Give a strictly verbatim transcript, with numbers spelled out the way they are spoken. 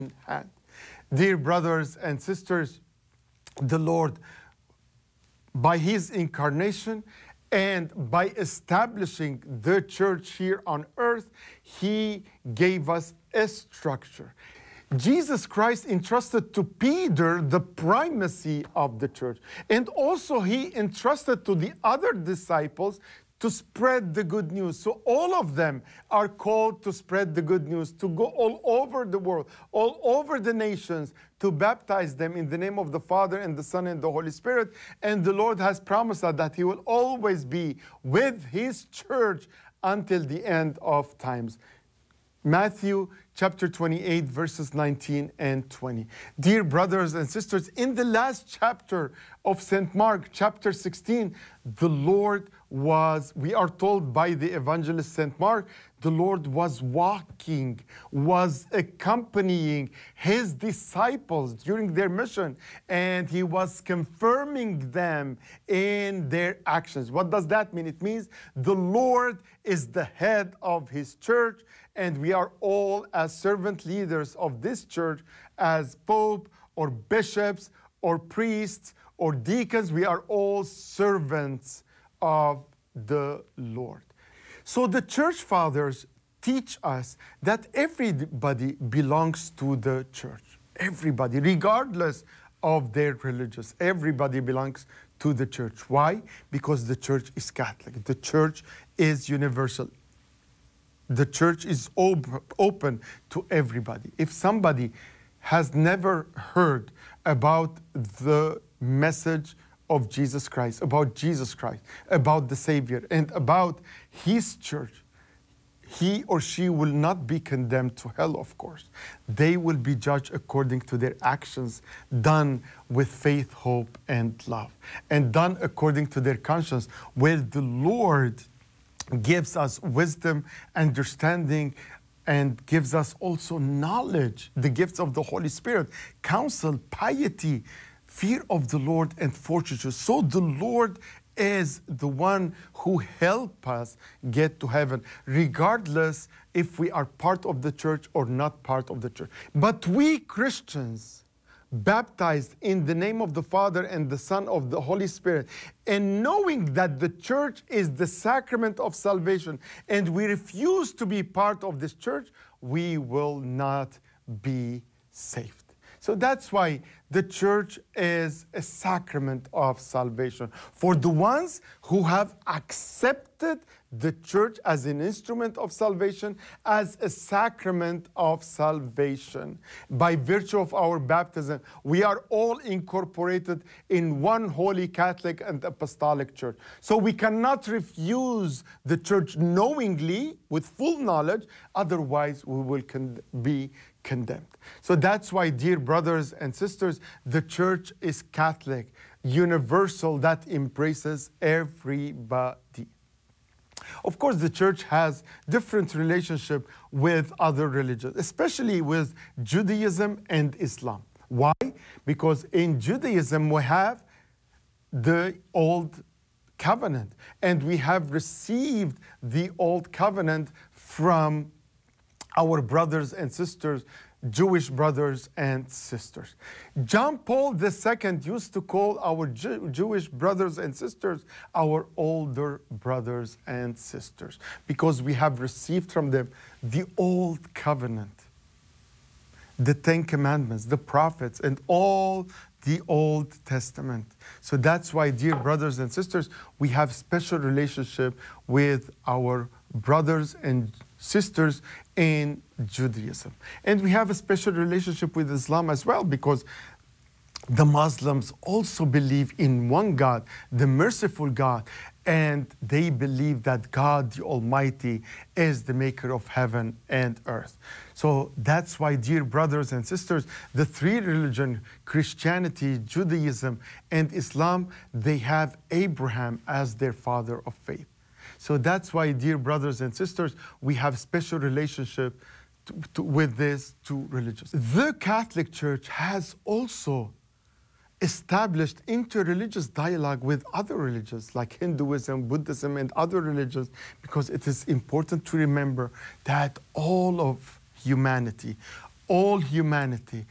hand. Dear brothers and sisters, the Lord, by his incarnation and by establishing the church here on earth, he gave us a structure. Jesus Christ entrusted to Peter the primacy of the church. And also he entrusted to the other disciples to spread the good news. So all of them are called to spread the good news, to go all over the world, all over the nations, to baptize them in the name of the Father and the Son and the Holy Spirit. And the Lord has promised us that he will always be with his church until the end of times. Matthew chapter twenty-eight, verses nineteen and twenty. Dear brothers and sisters, in the last chapter of Saint Mark, chapter sixteen, the Lord was, we are told by the evangelist Saint Mark, the Lord was walking, was accompanying his disciples during their mission, and he was confirming them in their actions. What does that mean? It means the Lord is the head of his church, and we are all as servant leaders of this church, as pope or bishops or priests or deacons. We are all servants of the Lord. So the church fathers teach us that everybody belongs to the church. Everybody, regardless of their religious, everybody belongs to the church. Why? Because the church is Catholic. The church is universal. The church is op- open to everybody. If somebody has never heard about the message of Jesus Christ, about Jesus Christ, about the Savior, and about his church, he or she will not be condemned to hell, of course. They will be judged according to their actions done with faith, hope, and love, and done according to their conscience, where the Lord gives us wisdom, understanding, and gives us also knowledge, the gifts of the Holy Spirit, counsel, piety, fear of the Lord, and fortitude. So the Lord is the one who helps us get to heaven, regardless if we are part of the church or not part of the church. But we Christians, baptized in the name of the Father and the Son of the Holy Spirit, and knowing that the church is the sacrament of salvation, and we refuse to be part of this church, we will not be saved. So that's why the church is a sacrament of salvation. For the ones who have accepted the church as an instrument of salvation, as a sacrament of salvation. By virtue of our baptism, we are all incorporated in one holy Catholic and apostolic church. So we cannot refuse the church knowingly, with full knowledge, otherwise we will con- be condemned. So that's why, dear brothers and sisters, the church is Catholic, universal, that embraces everybody. Of course, the church has different relationship with other religions, especially with Judaism and Islam. Why? Because in Judaism we have the Old Covenant, and we have received the Old Covenant from our brothers and sisters, Jewish brothers and sisters. John Paul the Second used to call our Jew- Jewish brothers and sisters our older brothers and sisters, because we have received from them the Old Covenant, the Ten Commandments, the prophets, and all the Old Testament. So that's why, dear brothers and sisters, we have special relationship with our brothers and sisters in Judaism. And we have a special relationship with Islam as well, because the Muslims also believe in one God, the merciful God, and they believe that God the Almighty is the maker of heaven and earth. So that's why, dear brothers and sisters, the three religions, Christianity, Judaism, and Islam, they have Abraham as their father of faith. So that's why, dear brothers and sisters, we have special relationship to, to, with these two religions. The Catholic Church has also established interreligious dialogue with other religions like Hinduism, Buddhism, and other religions, because it is important to remember that all of humanity, all humanity